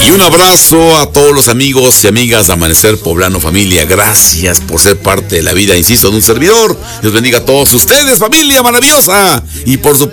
Y un abrazo a todos los amigos y amigas de Amanecer Poblano, familia. Gracias por ser parte de la vida, insisto, de un servidor. Dios bendiga a todos ustedes, familia maravillosa. Y por supuesto,